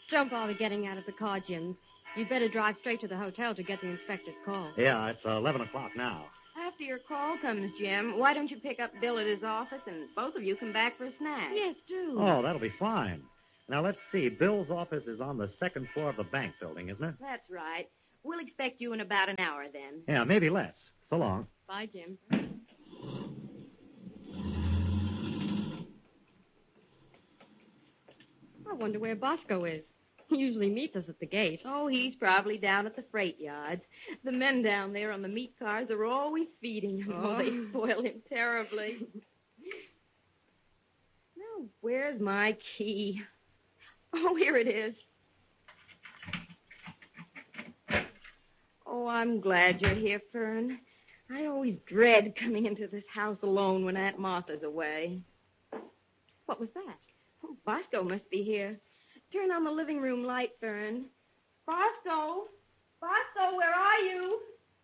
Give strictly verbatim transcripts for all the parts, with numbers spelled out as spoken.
Don't bother getting out of the car, Jim. You'd better drive straight to the hotel to get the inspector's call. Yeah, it's uh, eleven o'clock now. After your call comes, Jim, why don't you pick up Bill at his office and both of you come back for a snack? Yes, do. Oh, that'll be fine. Now, let's see. Bill's office is on the second floor of the bank building, isn't it? That's right. We'll expect you in about an hour then. Yeah, maybe less. So long. Bye, Jim. I wonder where Bosco is. He usually meets us at the gate. Oh, he's probably down at the freight yards. The men down there on the meat cars are always feeding him. Oh, they spoil him terribly. Now, where's my key? Oh, here it is. Oh, I'm glad you're here, Fern. I always dread coming into this house alone when Aunt Martha's away. What was that? Oh, Bosco must be here. Turn on the living room light, Fern. Bosco! Bosco, where are you?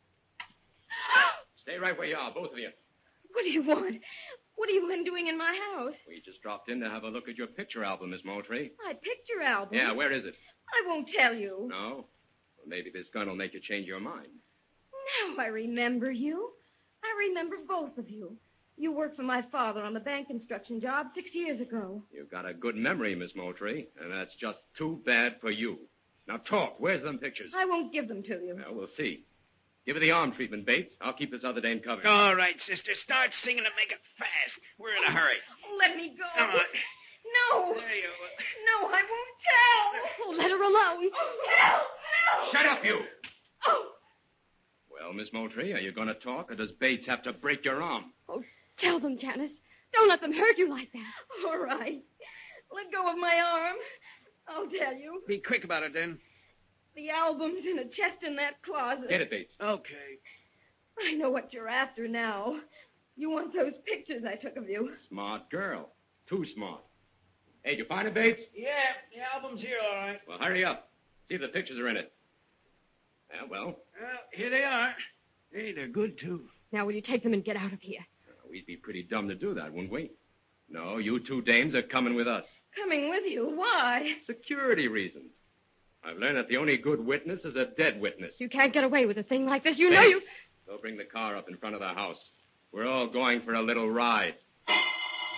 Stay right where you are, both of you. What do you want? What have you been doing in my house? We just dropped in to have a look at your picture album, Miss Moultrie. My picture album? Yeah, where is it? I won't tell you. No? Well, maybe this gun will make you change your mind. Now I remember you. I remember both of you. You worked for my father on the bank construction job six years ago. You've got a good memory, Miss Moultrie, and that's just too bad for you. Now talk. Where's them pictures? I won't give them to you. Well, we'll see. Give her the arm treatment, Bates. I'll keep this other dame covered. All right, sister. Start singing and make it fast. We're in a hurry. Oh, let me go. Come on. No. There you No, I won't tell. Oh, let her alone. Oh, help! Help! Shut up, you! Oh. Well, Miss Moultrie, are you going to talk, or does Bates have to break your arm? Oh, tell them, Janice. Don't let them hurt you like that. All right. Let go of my arm. I'll tell you. Be quick about it, then. The album's in a chest in that closet. Get it, Bates. Okay. I know what you're after now. You want those pictures I took of you. Smart girl. Too smart. Hey, did you find it, Bates? Yeah, the album's here, all right. Well, hurry up. See if the pictures are in it. Yeah, well. Well, here they are. Hey, they're good, too. Now, will you take them and get out of here? We'd be pretty dumb to do that, wouldn't we? No, you two dames are coming with us. Coming with you? Why? Security reasons. I've learned that the only good witness is a dead witness. You can't get away with a thing like this. You know Bates, you... They'll bring the car up in front of the house. We're all going for a little ride.